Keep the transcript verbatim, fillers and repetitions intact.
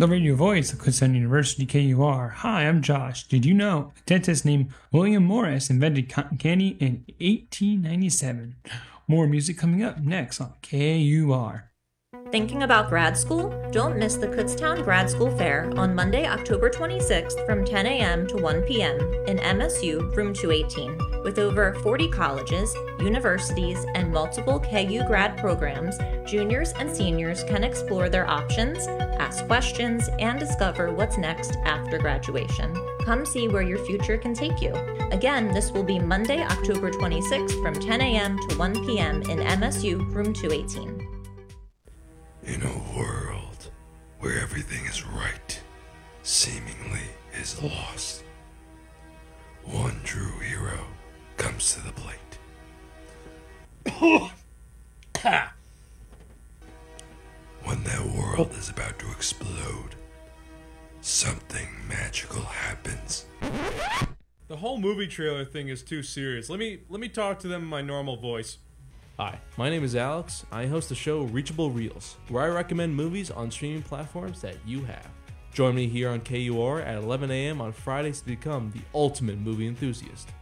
The radio voice of Kutztown University K U R. Hi, I'm Josh. Did you know a dentist named William Morris invented cotton candy in eighteen ninety-seven? More music coming up next on K U R. Thinking about grad school? Don't miss the Kutztown Grad School Fair on Monday, October twenty-sixth from ten a.m. to one p.m. in M S U Room two eighteen. With over forty colleges, universities, and multiple K U grad programs, juniors and seniors can explore their options, ask questions, and discover what's next after graduation. Come see where your future can take you. Again, this will be Monday, October twenty-sixth from ten a.m. to one p.m. in M S U Room two eighteen. In a world where everything is right, seemingly is lost, one true hero comes to the plate. When that world is about to explode, something magical happens. The whole movie trailer thing is too serious. Let me let me talk to them in my normal voice. Hi, my name is Alex. I host the show Reachable Reels, where I recommend movies on streaming platforms that you have. Join me here on K U R at eleven a.m. on Fridays to become the ultimate movie enthusiast.